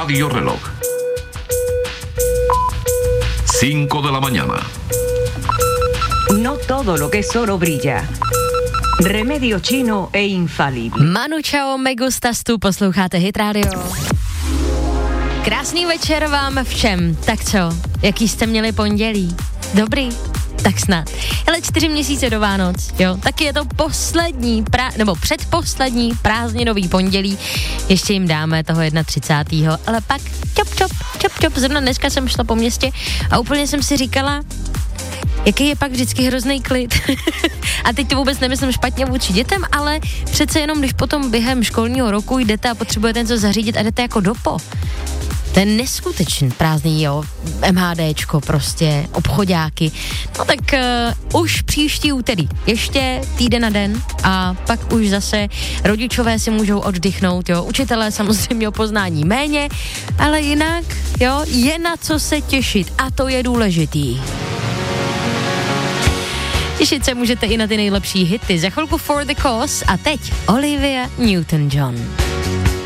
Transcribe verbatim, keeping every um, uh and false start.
Radio Reloj. cinco de la mañana. No todo lo que es oro brilla. Remedio chino e infalible. Manu Chao, me gustas tu, posloucháte Hit Radio. Krásný večer vám všem. Tak co, jaký jste měli pondělí? Dobrý? Tak snad. Hele, čtyři měsíce do Vánoc, jo, taky je to poslední, prá- nebo předposlední prázdninový pondělí. Ještě jim dáme toho třicátého prvního ale pak čop, čop, čop, čop. Zrovna dneska jsem šla po městě a úplně jsem si říkala, jaký je pak vždycky hrozný klid. A teď to vůbec nemyslím špatně vůči dětem, ale přece jenom, když potom během školního roku jdete a potřebujete něco zařídit a jdete jako dopo. Ten neskutečný prázdný, jo, MHDčko prostě, obchodáky. No tak uh, už příští úterý, ještě týden na den a pak už zase rodičové si můžou oddychnout, jo, učitelé samozřejmě o poznání méně, ale jinak, jo, je na co se těšit a to je důležitý. Těšit se můžete i na ty nejlepší hity. Za chvilku For the Cause a teď Olivia Newton-John.